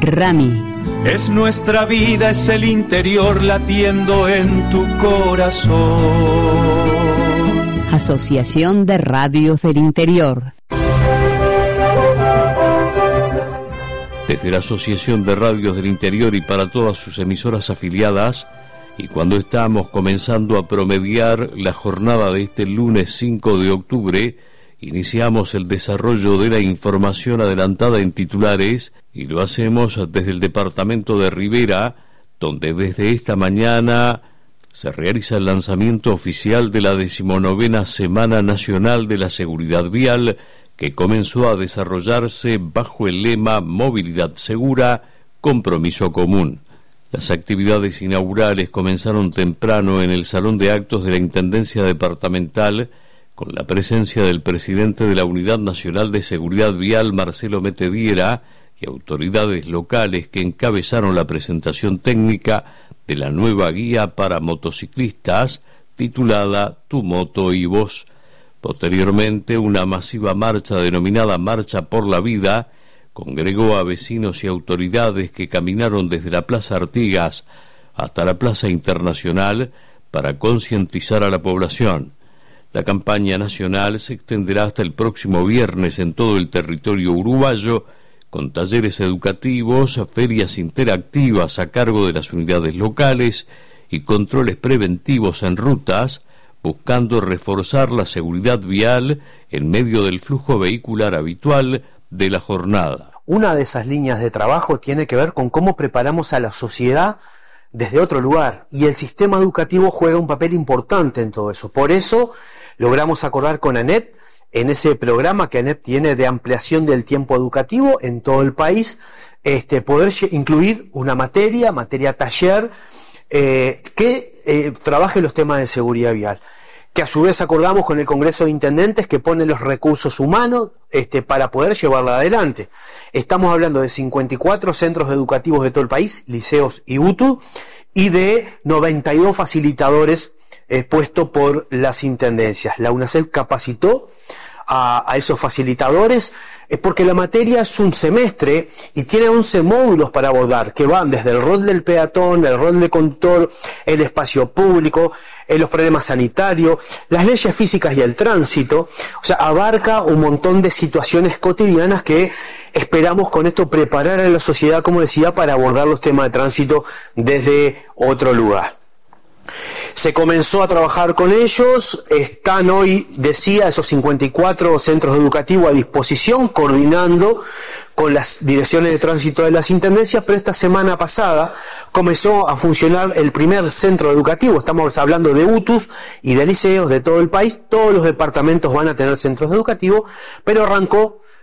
Rami. Es nuestra vida, es el interior latiendo en tu corazón. Asociación de Radios del Interior. Desde la Asociación de Radios del Interior y para todas sus emisoras afiliadas, y cuando estamos comenzando a promediar la jornada de este lunes 5 de octubre, iniciamos el desarrollo de la información adelantada en titulares y lo hacemos desde el departamento de Rivera, donde desde esta mañana se realiza el lanzamiento oficial de la 19ª Semana Nacional de la Seguridad Vial, que comenzó a desarrollarse bajo el lema Movilidad Segura, Compromiso Común. Las actividades inaugurales comenzaron temprano en el Salón de Actos de la Intendencia Departamental, con la presencia del presidente de la Unidad Nacional de Seguridad Vial, Marcelo Metediera, y autoridades locales que encabezaron la presentación técnica de la nueva guía para motociclistas, titulada Tu Moto y Vos. Posteriormente, una masiva marcha denominada Marcha por la Vida congregó a vecinos y autoridades que caminaron desde la Plaza Artigas hasta la Plaza Internacional para concientizar a la población. La campaña nacional se extenderá hasta el próximo viernes en todo el territorio uruguayo, con talleres educativos, ferias interactivas a cargo de las unidades locales y controles preventivos en rutas, buscando reforzar la seguridad vial en medio del flujo vehicular habitual de la jornada. Una de esas líneas de trabajo tiene que ver con cómo preparamos a la sociedad desde otro lugar, y el sistema educativo juega un papel importante en todo eso. Por eso logramos acordar con ANEP, en ese programa que ANEP tiene de ampliación del tiempo educativo en todo el país, poder incluir una materia taller, que trabaje los temas de seguridad vial, que a su vez acordamos con el Congreso de Intendentes que pone los recursos humanos para poder llevarla adelante. Estamos hablando de 54 centros educativos de todo el país, liceos y UTU, y de 92 facilitadores puestos por las intendencias. La UNACEP capacitó a esos facilitadores, porque la materia es un semestre y tiene 11 módulos para abordar, que van desde el rol del peatón, el rol del conductor, el espacio público, los problemas sanitarios, las leyes físicas y el tránsito. O sea, abarca un montón de situaciones cotidianas que esperamos con esto preparar a la sociedad, como decía, para abordar los temas de tránsito desde otro lugar. Se comenzó a trabajar con ellos, están hoy, decía, esos 54 centros educativos a disposición, coordinando con las direcciones de tránsito de las intendencias, pero esta semana pasada comenzó a funcionar el primer centro educativo. Estamos hablando de UTUS y de liceos de todo el país. Todos los departamentos van a tener centros educativos, pero arrancó